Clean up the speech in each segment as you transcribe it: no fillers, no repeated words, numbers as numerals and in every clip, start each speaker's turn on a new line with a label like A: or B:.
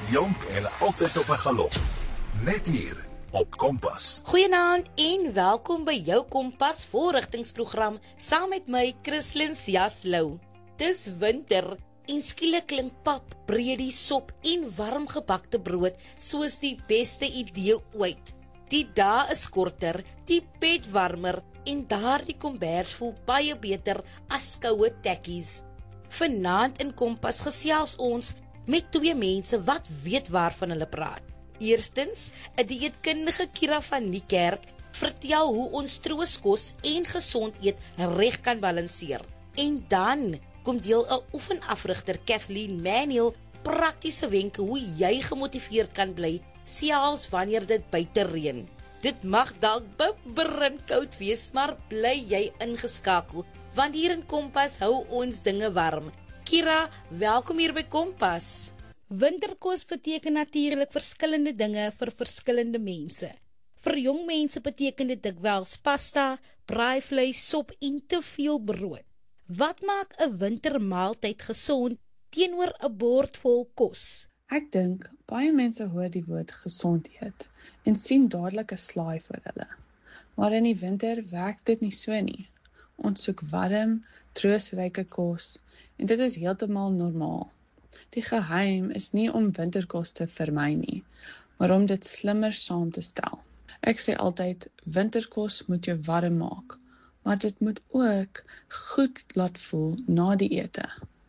A: Jonk en altyd op 'n galop. Net hier op Kompas.
B: Goeienaand en welkom by jou Kompas voorrigtingsprogram saam met my Christlyn Siaslou. Dis winter en skielik klink pap, breedie, sop en warm gebakte brood soos die beste idee ooit. Die dae is korter, die bed warmer en daardie kombers voel baie beter as koue tekkies. Vanaand in Kompas gesels ons met twee mense wat weet waarvan hulle praat. Eerstens, 'n dieetkundige Kira van die kerk vertel hoe ons trooskos en gesond eet reg kan balanseer. En dan kom deel 'n oefenafrigter Kathleen Manuel praktiese wenke hoe jy gemotiveerd kan bly selfs wanneer dit buite reën. Dit mag dalk bibberend koud wees, maar bly jy ingeskakel, want hier in Kompas hou ons dinge warm. Kira, welkom hier by Kompas.
C: Winterkos beteken natuurlik verskillende dinge vir verskillende mense. Vir jong mense beteken dit dikwels pasta, braaivleis, sop en te veel brood. Wat maak 'n wintermaaltyd gesond teenoor 'n bord vol kos?
D: Ek dink baie mense hoor die woord gesond eet en sien dadelik 'n slaai vir hulle. Maar in die winter werk dit nie so nie. Ons soek warm, troostryke kos en dit is heeltemal normaal. Die geheim is nie om winterkos te vermy nie, maar om dit slimmer saam te stel. Ek sê altyd, winterkos moet jou warm maak, maar dit moet ook goed laat voel na die ete.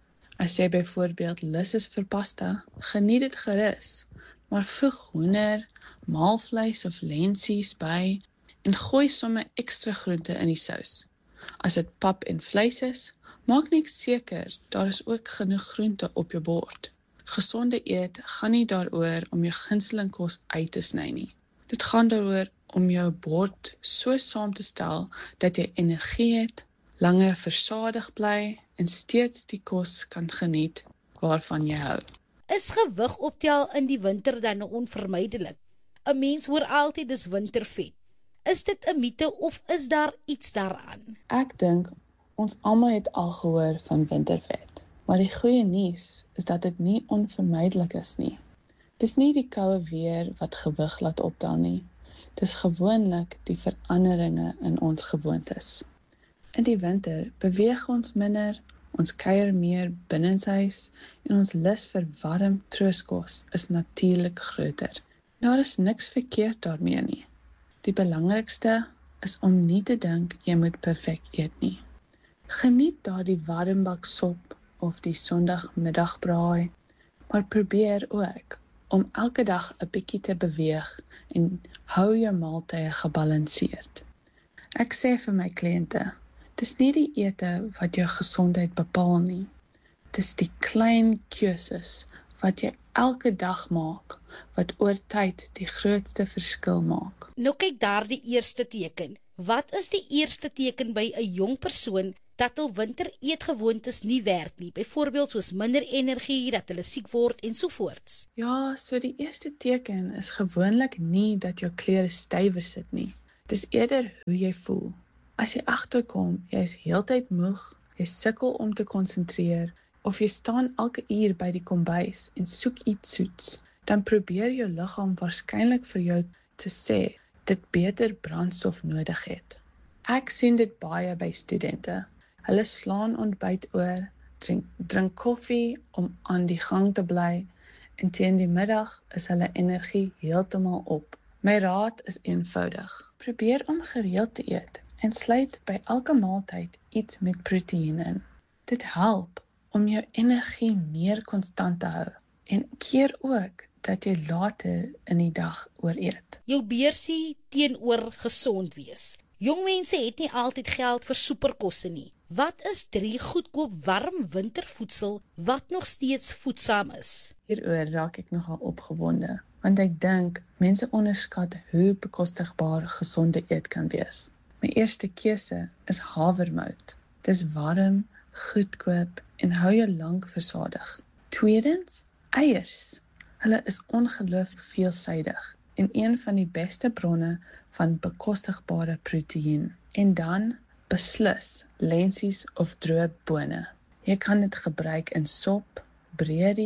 D: As jy byvoorbeeld lus is vir pasta, geniet dit gerus, maar voeg hoender, maalvleis of lensies by en gooi sommer ekstra groente in die sous. As dit pap en vleis is, maak net seker daar is ook genoeg groente op jou bord. Gesonde eet gaan nie daaroor om jou gunsteling kos uit te sny nie. Dit gaan daaroor om jou bord so saam te stel dat jy energie het, langer versadig bly en steeds die kos kan geniet waarvan jy hou.
C: Is gewig optel in die winter dan onvermydelik? 'n Mens hoor altyd dis wintervet. Is dit 'n mite of is daar iets daaraan?
D: Ek dink ons almal het al gehoor van wintervet, maar die goeie nuus is dat dit nie onvermydelik is nie. Dis nie die koue weer wat gewig laat optel nie. Dis gewoonlik die veranderinge in ons gewoontes. In die winter beweeg ons minder, ons kuier meer binnenshuis en ons lus vir warm trooskos is natuurlik groter. Daar is niks verkeerd daarmee nie. Die belangrikste is om nie te dink jy moet perfek eet nie. Geniet daardie warm bak sop of die Sondagmiddagbraai, maar probeer ook om elke dag 'n bietjie te beweeg en hou jou maaltye gebalanseerd. Ek sê vir my kliënte, dis nie die ete wat jou gesondheid bepaal nie. Dis die klein keuses wat jy elke dag maak, wat oor tyd die grootste verskil maak.
C: Nou kyk daar die eerste teken. Wat is die eerste teken by 'n jong persoon dat hul winter eetgewoontes nie werk nie? Byvoorbeeld soos minder energie, dat hulle siek word en sovoorts.
D: Ja, so die eerste teken is gewoonlik nie dat jou klere stywer sit nie. Dis eerder hoe jy voel. As jy agterkom, jy is heeltyd moeg, jy sukkel om te konsentreer, of jy staan elke uur by die kombuis en soek iets soets, dan probeer jou liggaam waarskynlik vir jou te sê dit beter brandstof nodig het. Ek sien dit baie by studente. Hulle slaan ontbyt oor, drink koffie om aan die gang te bly en teen die middag is hulle energie heeltemal op. My raad is eenvoudig. Probeer om gereeld te eet en sluit by elke maaltyd iets met proteïene in. Dit help om jou energie meer konstant te hou en keer ook dat jy later in die dag ooreet.
C: Jou beursie teenoor gesond wees. Jong mense het nie altyd geld vir superkosse nie. Wat is 3 goedkoop warm wintervoedsel wat nog steeds voedsaam is?
D: Hieroor raak ek nogal opgewonde, want ek dink mense onderskat hoe bekostigbaar gesonde eet kan wees. My eerste keuse is havermout. Dis warm, goedkoop en hou jou lank versadig. Tweedens, eiers. Hulle is ongelooflik veelsuidig en een van die beste bronne van bekostigbare proteïen. En dan beslis lensies of droë bone. Jy kan dit gebruik in sop, breedies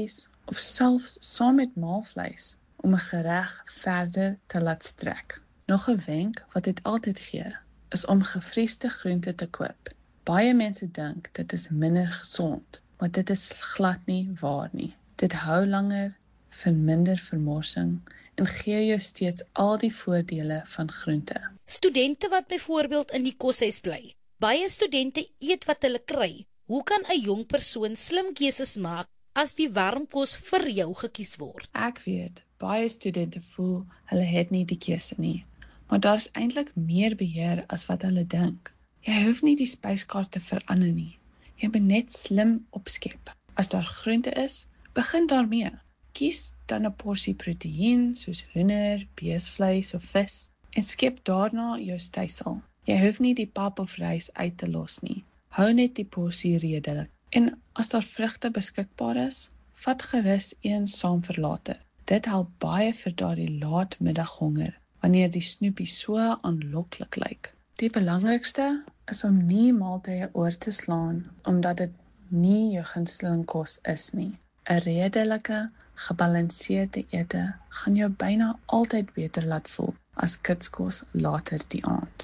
D: of selfs saam met maalvleis om 'n gereg verder te laat strek. Nog 'n wenk wat dit altyd gee, is om gevriesde groente te koop. Baie mense dink dit is minder gesond, maar dit is glad nie waar nie. Dit hou langer, verminder vermorsing en gee jou steeds al die voordele van groente.
C: Studente wat byvoorbeeld in die koshuis bly. Baie studente eet wat hulle kry. Hoe kan 'n jong persoon slim keuses maak as die warm kos vir jou gekies word?
D: Ek weet, baie studente voel hulle het nie die keuse nie, maar daar is eintlik meer beheer as wat hulle dink. Jy hoef nie die spyskaart te verander nie. Jy moet net slim opskep. As daar groente is, begin daarmee. Kies dan 'n porsie proteïen soos hoender, beesvleis of vis en skep daarna jou stysel. Jy hoef nie die pap of rys uit te los nie. Hou net die porsie redelik. En as daar vrugte beskikbaar is, vat gerus een saam vir later. Dit help baie vir daardie laatmiddaghonger, wanneer die snoepie so aanloklik lyk. Die belangrikste is om nie maaltye oor te slaan, omdat dit nie jou gunsteling kos is nie. 'n Redelike, gebalanseerde ete gaan jou byna altyd beter laat voel as kitskos later die aand.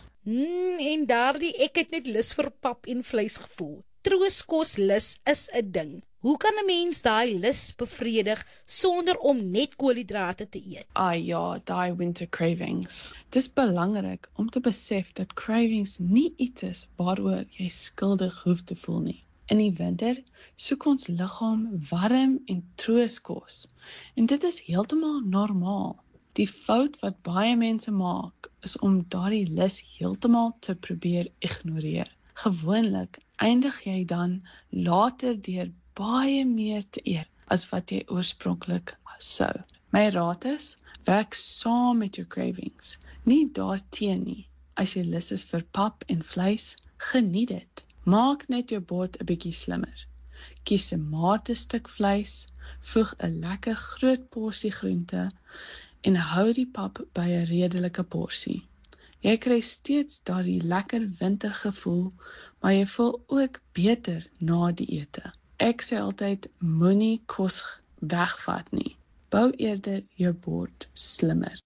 C: En daardie ek het net lus vir pap en vleis gevoel. Trooskoslus is 'n ding. Hoe kan 'n mens daai lus bevredig sonder om net koolhidrate te eet?
D: Ja, daai winter cravings. Dis belangrik om te besef dat cravings nie iets is waaroor jy skuldig hoef te voel nie. In die winter soek ons liggaam warm en trooskos. En dit is heeltemal normaal. Die fout wat baie mense maak, is om daardie lus heeltemal te probeer ignoreer. Gewoonlik eindig jy dan later deur baie meer te eet as wat jy oorspronklik sou. My raad is, werk saam met jou cravings, nie daarteen nie. As jy lus is vir pap en vleis, geniet dit. Maak net jou bord 'n bietjie slimmer. Kies 'n matige stuk vleis, voeg 'n lekker groot porsie groente en hou die pap by 'n redelike porsie. Jy kry steeds daardie lekker wintergevoel, maar jy voel ook beter na die ete. Ek sê altyd, moenie kos wegvat nie. Bou eerder jou bord slimmer.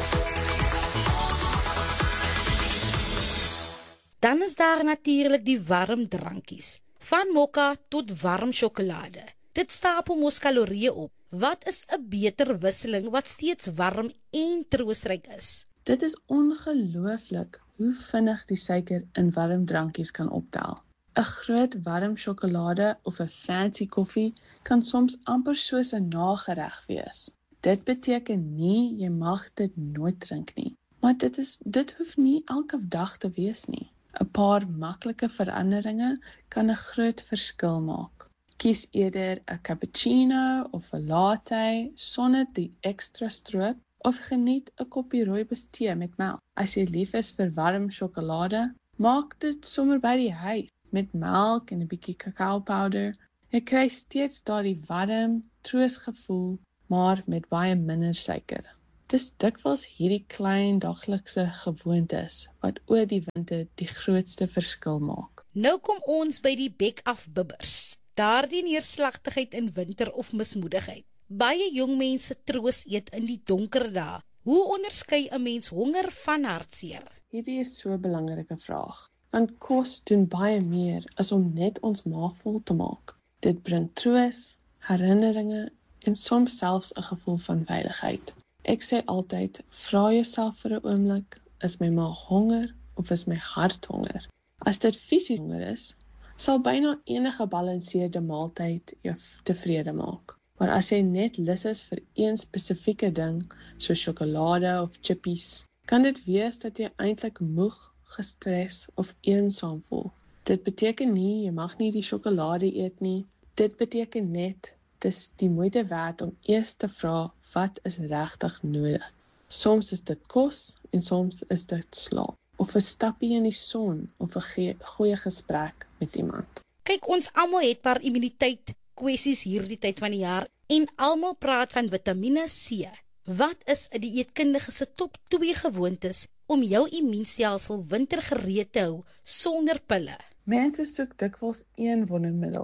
C: Dan is daar natuurlik die warm drankies. Van mokka tot warm sjokolade. Dit stapel mos kalorieë op. Wat is 'n beter wisseling wat steeds warm en troostryk is?
D: Dit is ongelooflik hoe vinnig die suiker in warm drankies kan optel. 'n Groot warm sjokolade of 'n fancy koffie kan soms amper soos 'n nagereg wees. Dit beteken nie jy mag dit nooit drink nie, maar dit hoef nie elke dag te wees nie. 'n Paar maklike veranderinge kan 'n groot verskil maak. Kies eerder 'n cappuccino of 'n latte sonder die ekstra stroop of geniet 'n koppie rooibos tee met melk. As jy lief is vir warm sjokolade, maak dit sommer by die huis met melk en 'n bietjie kakaopowder. Jy kry steeds daardie warm, troostgevoel, maar met baie minder suiker. Dis dikwels hierdie klein daglikse gewoontes wat oor die winter die grootste verskil maak.
C: Nou kom ons by die bek af bibbers. Daardie neerslagtigheid in winter of mismoedigheid. Baie jong mense troos eet in die donker dae. Hoe onderskei 'n mens honger van hartseer?
D: Hierdie is so 'n belangrike vraag, want kos doen baie meer as om net ons maag vol te maak. Dit bring troos, herinneringe en soms selfs 'n gevoel van veiligheid. Ek sê altyd, vra jouself vir 'n oomblik, is my maag honger of is my hart honger? As dit fisies honger is, sal byna enige gebalanseerde maaltyd jou tevrede maak. Maar as jy net lus is vir een spesifieke ding, soos sjokolade of chippies, kan dit wees dat jy eintlik moeg, gestres of eensaam voel. Dit beteken nie jy mag nie die sjokolade eet nie. Dit beteken net dis die moeite werd om eers te vra wat is regtig nodig. Soms is dit kos en soms is dit slaap of 'n stappie in die son of 'n goeie gesprek met iemand.
C: Kyk, ons almal het paar immuniteit kwessies hierdie tyd van die jaar en almal praat van Vitamiene C. Wat is 'n dieetkundige se top 2 gewoontes om jou immuunstelsel wintergereed te hou sonder pille?
D: Mense soek dikwels een wondermiddel,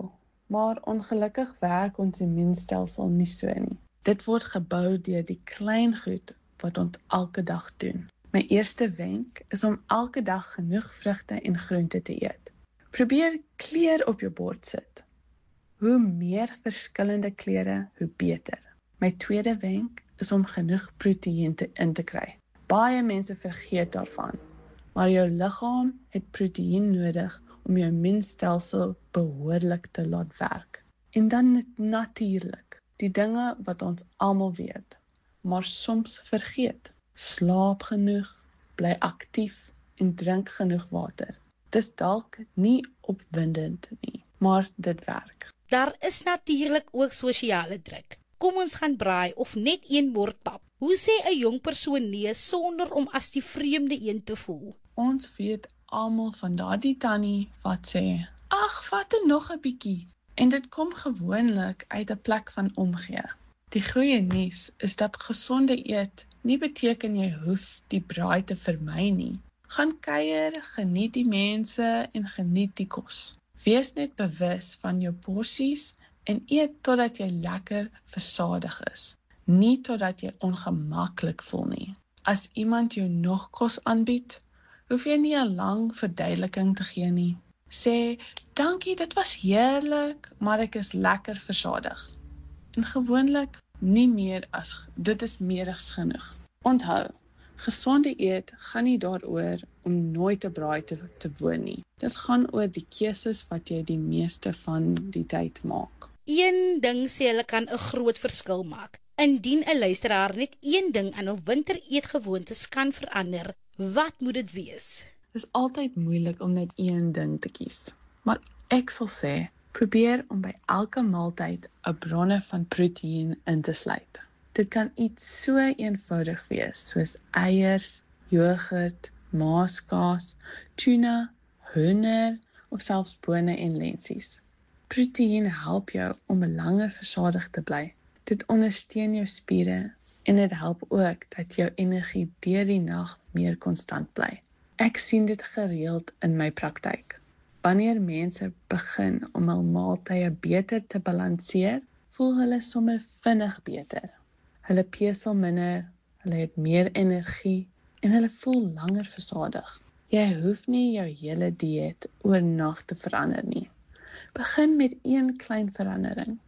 D: Maar ongelukkig werk ons immuunstelsel nie so nie. Dit word gebou deur die klein goed wat ons elke dag doen. My eerste wenk is om elke dag genoeg vrugte en groente te eet. Probeer kleur op jou bord sit. Hoe meer verskillende kleure, hoe beter. My tweede wenk is om genoeg proteïen in te kry. Baie mense vergeet daarvan, maar jou liggaam het proteïen nodig om jou immuunstelsel behoorlik te laat werk. En dan natuurlik, die dinge wat ons almal weet, maar soms vergeet. Slaap genoeg, bly aktief en drink genoeg water. Dis dalk nie opwindend nie, maar dit werk.
C: Daar is natuurlik ook sosiale druk. Kom ons gaan braai of net een bord pap. Hoe sê 'n jong persoon nee sonder om as die vreemde een te voel?
D: Ons weet almal van daardie tannie wat sê, "Ag, vat nog 'n bietjie." En dit kom gewoonlik uit 'n plek van omgee. Die goeie nuus is dat gesonde eet nie beteken jy hoef die braai te vermy nie. Gaan kuier, geniet die mense en geniet die kos. Wees net bewus van jou porsies en eet totdat jy lekker versadig is. Nie totdat jy ongemaklik voel nie. As iemand jou nog kos aanbied, hoef jy nie 'n lang verduideliking te gee nie. Sê, dankie, dit was heerlik, maar ek is lekker versadig. En gewoonlik nie meer as, dit is meer as genoeg. Onthou, gesonde eet gaan nie daaroor om nooit 'n braai te woon nie. Dit gaan oor die keuses wat jy die meeste van die tyd maak.
C: Een ding sê hulle kan 'n groot verskil maak. Indien 'n luisteraar net een ding aan hul wintereetgewoontes kan verander, wat moet dit wees?
D: Dit is altyd moeilik om net een ding te kies. Maar ek sal sê, probeer om by elke maaltyd 'n bronne van proteïen in te sluit. Dit kan iets so eenvoudig wees, soos eiers, jogurt, maaskaas, tuna, hoender of selfs bone en lentsies. Proteïen help jou om langer versadig te bly. Dit ondersteun jou spiere en dit help ook dat jou energie deur die nag meer konstant bly. Ek sien dit gereeld in my praktyk. Wanneer mense begin om hul maaltye beter te balanseer, voel hulle sommer vinnig beter. Hulle pesel minder, hulle het meer energie en hulle voel langer versadig. Jy hoef nie jou hele dieet oornag te verander nie. Begin met een klein verandering.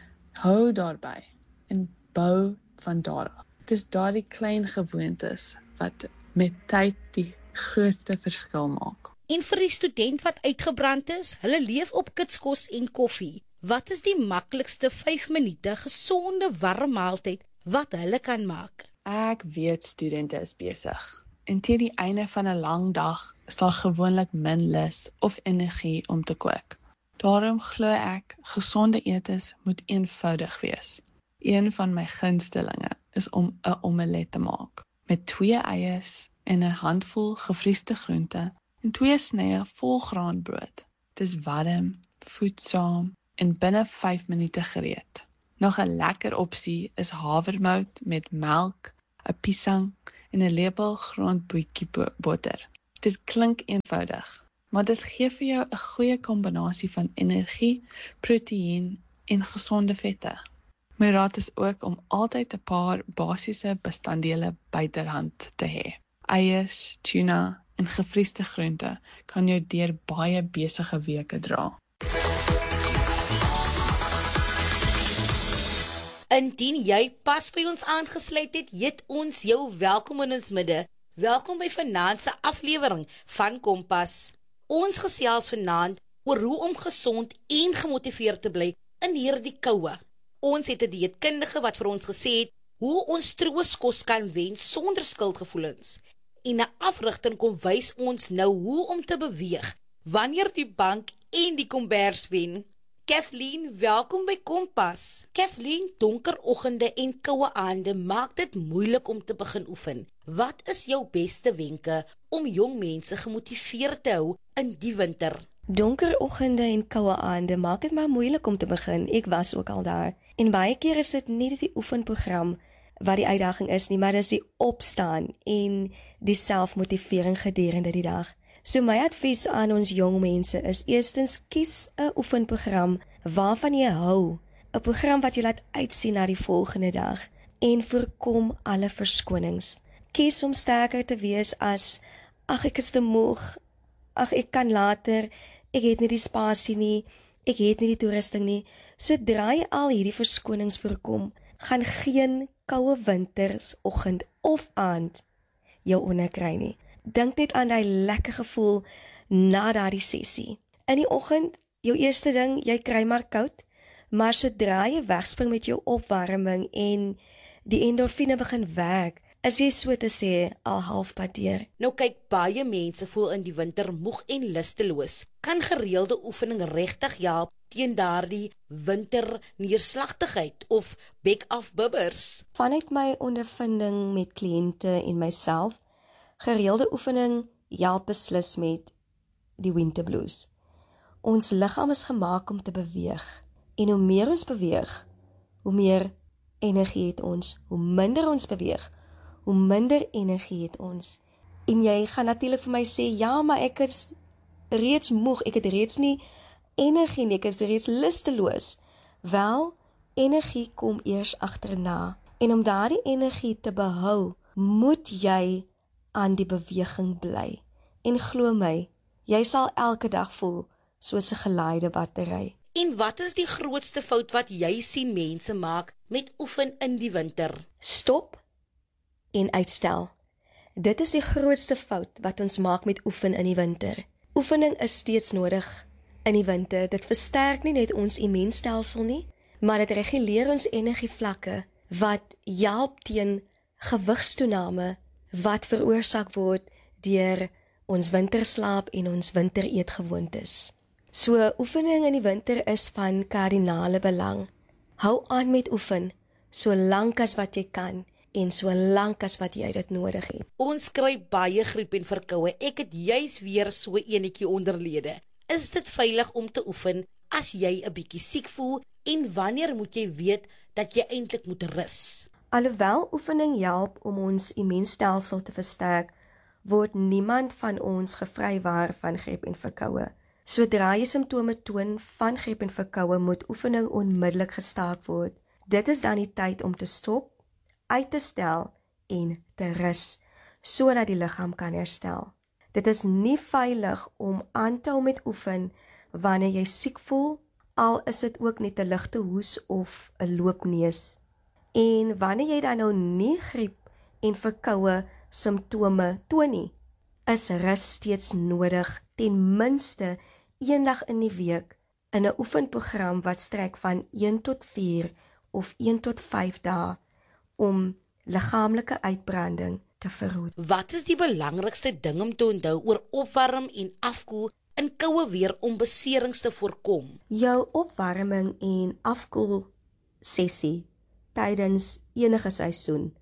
D: Hou daarby en bou van daar af. Dis daardie klein gewoontes wat met tyd die grootste verskil maak.
C: En vir die student wat uitgebrand is, hulle leef op kitskos en koffie. Wat is die maklikste 5 minute gesonde warm maaltyd wat hulle kan maak?
D: Ek weet studente is besig. En teen die einde van 'n lang dag is daar gewoonlik min lus of energie om te kook. Daarom glo ek, gesonde eetes moet eenvoudig wees. Een van my gunstelinge is om 'n omelet te maak, met 2 eiers en 'n handvol gevriesde groente en 2 snye volgraanbrood. Dis warm, voedsaam en binne 5 minute gereed. Nog 'n lekker opsie is havermout met melk, 'n piesang en 'n lepel grondboetjie botter. Dit klink eenvoudig, maar dit gee vir jou 'n goeie kombinasie van energie, proteïen en gesonde vette. My raad is ook om altyd 'n paar basiese bestanddele byterhand te hê. Eiers, tuna en gevriesde groente kan jou deur baie besige weke dra.
B: Indien jy pas by ons aangesluit het, heet ons jou welkom in ons midde. Welkom by vanaand se aflewering van Kompas. Ons gesels vanaand oor hoe om gesond en gemotiveerd te bly in hierdie koue. Ons het 'n dieetkundige wat vir ons gesê het hoe ons trooskos kan wen sonder skuldgevoelens. En 'n afrigter kom wys ons nou hoe om te beweeg wanneer die bank en die kombers wen. Kathleen, welkom by Kompas. Kathleen, donker oggende en koue aande maak dit moeilik om te begin oefen. Wat is jou beste wenke om jong mense gemotiveerd te hou in die winter?
E: Donker oggende en koue aande maak dit maar moeilik om te begin. Ek was ook al daar. En baie keer is dit nie die oefenprogram wat die uitdaging is nie, maar dis die opstaan en die selfmotivering gedurende die dag. So my advies aan ons jong mense is eerstens kies 'n oefenprogram waarvan jy hou, 'n program wat jou laat uitsien na die volgende dag en voorkom alle verskonings. Kies om sterker te wees as, ag ek is te moeg, ag ek kan later, ek het nie die spasie nie, ek het nie die toerusting nie. Sodra jy al hierdie verskonings voorkom, gaan geen koue wintersoggend of aand jou onderkry nie. Dink net aan daai lekker gevoel na daardie sessie. In die oggend, jou eerste ding, jy kry maar koud, maar sodra jy wegspring met jou opwarming en die endorfine begin werk, is jy so te sê al halfpad deur.
B: Nou kyk, baie mense voel in die winter moeg en lusteloos. Kan gereelde oefening regtig help teen daardie winterneerslagtigheid of bek-af-bibbers?
E: Vanuit my ondervinding met kliënte en myself, gereelde oefening help beslis met die winter blues. Ons liggaam is gemaak om te beweeg. En hoe meer ons beweeg, hoe meer energie het ons. Hoe minder ons beweeg, hoe minder energie het ons. En jy gaan natuurlik vir my sê, ja, maar ek is reeds moeg, ek het reeds nie energie nie, ek is reeds lusteloos. Wel, energie kom eers agterna. En om daardie energie te behou, moet jy aan die beweging bly. En glo my, jy sal elke dag voel soos 'n gelaaide battery.
B: En wat is die grootste fout wat jy sien mense maak met oefen in die winter?
E: Stop en uitstel. Dit is die grootste fout wat ons maak met oefen in die winter. Oefening is steeds nodig in die winter. Dit versterk nie net ons immuunstelsel nie, maar dit reguleer ons energievlakke wat help teen gewigstoename wat veroorsaak word deur ons winterslaap en ons wintereetgewoontes. So oefening in die winter is van kardinale belang. Hou aan met oefen, so lank as wat jy kan en so lank as wat jy dit nodig het.
B: Ons kry baie griep en verkoue. Ek het juis weer so enetjie onderlede. Is dit veilig om te oefen as jy 'n bietjie siek voel en wanneer moet jy weet dat jy eintlik moet rus?
E: Alhoewel oefening help om ons immuunstelsel te versterk, word niemand van ons gevrywaar van griep en verkoue. Sodra jy simptome toon van griep en verkoue, moet oefening onmiddellik gestaak word. Dit is dan die tyd om te stop, uit te stel en te rus, sodat die liggaam kan herstel. Dit is nie veilig om aan te hou met oefen wanneer jy siek voel, al is dit ook net 'n ligte hoes of 'n loopneus. En wanneer jy dan nou nie griep en verkoue simptome toon nie, is rus steeds nodig, ten minste een dag in die week in 'n oefenprogram wat strek van 1 tot 4 of 1 tot 5 dae om liggaamlike uitbranding te verhoed.
B: Wat is die belangrikste ding om te onthou oor opwarm en afkoel in koue weer om beserings te voorkom?
E: Jou opwarming en afkoel sessie tydens enige seisoen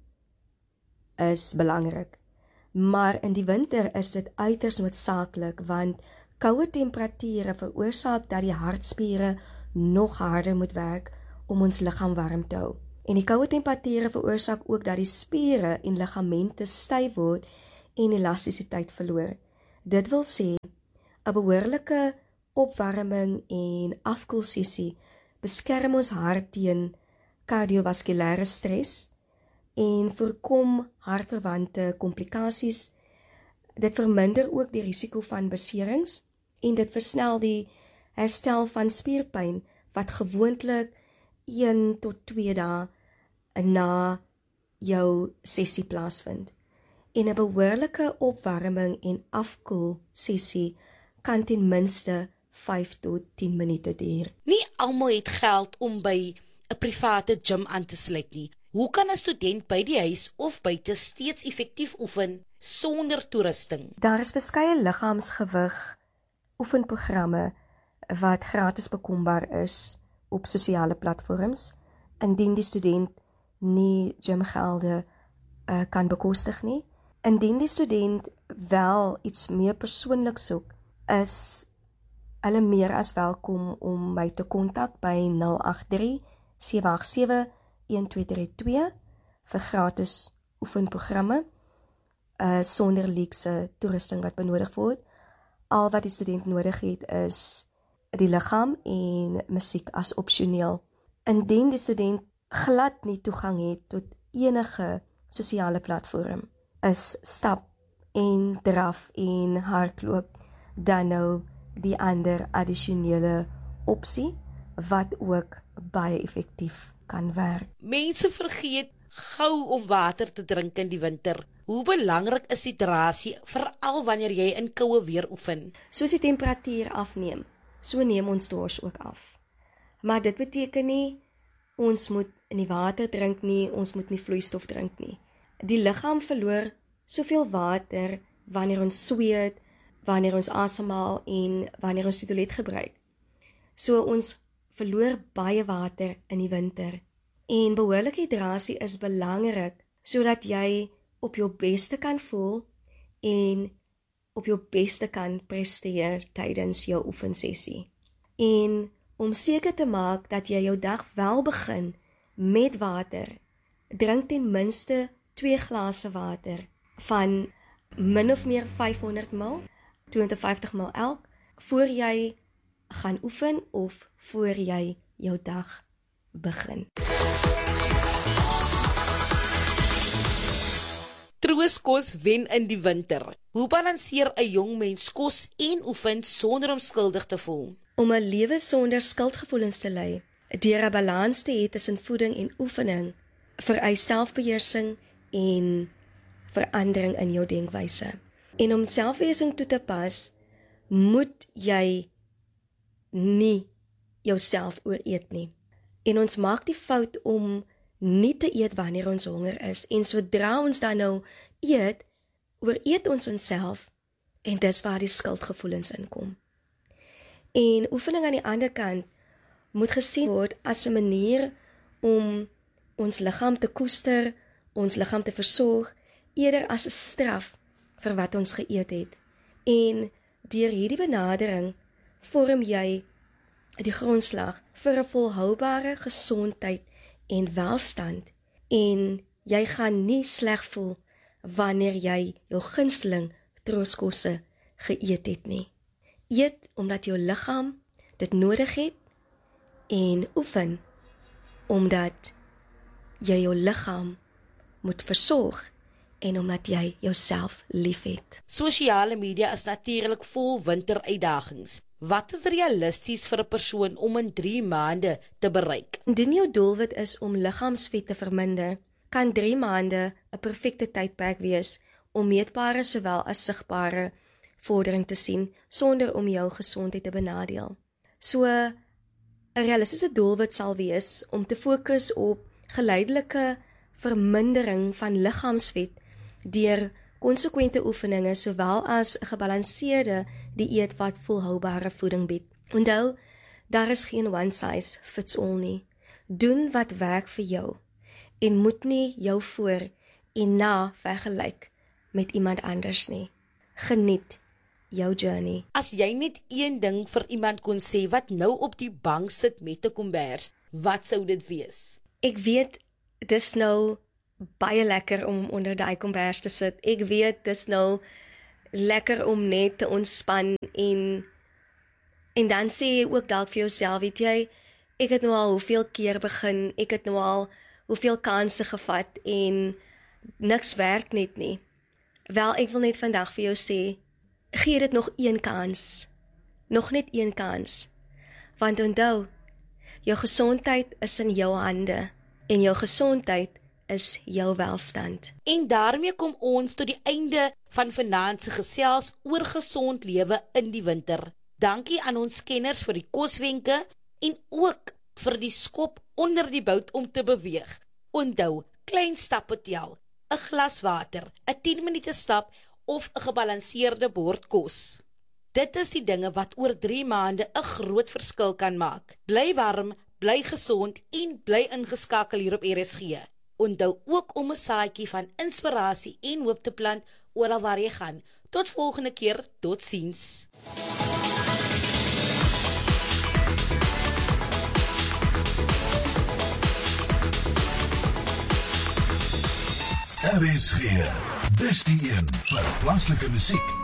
E: is belangrik. Maar in die winter is dit uiters noodsaaklik want koue temperature veroorsaak dat die hartspiere nog harder moet werk om ons liggaam warm te hou. En die koue temperature veroorsaak ook dat die spiere en ligamente styf word en elastisiteit verloor. Dit wil sê, 'n behoorlike opwarming en afkoelsessie beskerm ons hart teen kardiovaskulêre stres en voorkom hartverwante komplikasies. Dit verminder ook die risiko van beserings en dit versnel die herstel van spierpyn wat gewoonlik 1 tot 2 dae na jou sessie plaasvind. En 'n behoorlike opwarming en afkoel sessie kan ten minste 5 tot 10 minute duur.
B: Nie almal het geld om by 'n private gym aan te sluit nie. Hoe kan 'n student by die huis of buite steeds effektief oefen sonder toerusting?
E: Daar is verskeie liggaamsgewig oefenprogramme wat gratis bekombaar is op sosiale platforms, indien die student nie gymgelde kan bekostig nie. Indien die student wel iets meer persoonlik soek, is hulle meer as welkom om my te kontak by 083-787-1232 vir gratis oefenprogramme sonder luukse toerusting wat benodig word. Al wat die student nodig het is die liggaam en musiek as opsioneel. Indien die student glad nie toegang het tot enige sosiale platform, is stap en draf en hardloop dan nou die ander addisionele opsie wat ook baie effektief kan werk.
B: Mense vergeet gou om water te drink in die winter. Hoe belangrik is hidrasie, veral wanneer jy in koue weer oefen?
E: Soos die temperatuur afneem, so neem ons dors ook af. Maar dit beteken nie, ons moet nie water drink nie, ons moet nie vloeistof drink nie. Die liggaam verloor soveel water wanneer ons sweet, wanneer ons asemhaal en wanneer ons die toilet gebruik. So ons verloor baie water in die winter. En behoorlike hidrasie is belangrik sodat jy op jou beste kan voel en op jou beste kan presteer tydens jou oefensessie. En om seker te maak dat jy jou dag wel begin met water, drink ten minste 2 glase water van min of meer 500 ml, 250 ml elk, voor jy gaan oefen of voor jy jou dag begin.
B: Trooskos wen in die winter. Hoe balanseer 'n jong mens kos en oefen sonder om skuldig te voel?
E: Om 'n lewe sonder skuldgevoelens te lei, deur 'n balans te hê tussen voeding en oefening, vereis selfbeheersing en verandering in jou denkwyse. En om selfbeheersing toe te pas, moet jy nie jouself ooreet nie. En ons maak die fout om nie te eet wanneer ons honger is, en sodra ons dan nou eet, ooreet ons onsself, en dis waar die skuldgevoelens inkom. En oefening aan die ander kant moet gesien word as 'n manier om ons liggaam te koester, ons liggaam te versorg, eerder as 'n straf vir wat ons geëet het. En deur hierdie benadering vorm jy die grondslag vir 'n volhoubare gesondheid en welstand, en jy gaan nie sleg voel wanneer jy jou gunsteling trooskosse geëet het nie. Eet omdat jou liggaam dit nodig het, en oefen omdat jy jou liggaam moet versorg en omdat jy jouself liefhet.
B: Sosiale media is natuurlik vol winteruitdagings. Wat is realisties vir 'n persoon om in 3 maande te bereik?
E: Indien jou doelwit is om liggaamsvet te verminder, kan 3 maande 'n perfekte tydperk wees om meetbare sowel as sigbare vordering te sien sonder om jou gesondheid te benadeel. So 'n realistiese doelwit sal wees om te fokus op geleidelike vermindering van liggaamsvet deur konsekwente oefeninge sowel as 'n gebalanseerde dieet wat volhoubare voeding bied. Onthou, daar is geen one size fits all nie. Doen wat werk vir jou en moet nie jou voor en na vergelyk met iemand anders nie. Geniet jou journey.
B: As jy net een ding vir iemand kon sê wat nou op die bank sit met 'n kombers, wat sou dit wees?
E: Ek weet, dis nou baie lekker om onder daai kombers te sit. Ek weet, dis nou lekker om net te ontspan en dan sê jy ook dalk vir jouself, weet jy, ek het nou al hoeveel keer begin, ek het nou al hoeveel kansse gevat en niks werk net nie. Wel, ek wil net vandag vir jou sê, gee dit nog een kans. Nog net een kans. Want onthou, jou gesondheid is in jou hande en jou gesondheid is jou welstand.
B: En daarmee kom ons tot die einde van vanaand se gesels oor gesond lewe in die winter. Dankie aan ons kenners vir die koswenke en ook vir die skop onder die bout om te beweeg. Onthou, klein stappe tel, 'n glas water, 'n 10 minute stap of 'n gebalanseerde bord kos. Dit is die dinge wat oor 3 maande 'n groot verskil kan maak. Bly warm, bly gesond en bly ingeskakel hier op RSG. Onthou ook om 'n saadjie van inspirasie en hoop te plant oral waar jy gaan. Tot volgende keer, totsiens.
A: RSG, dis die een vir plaaslike musiek.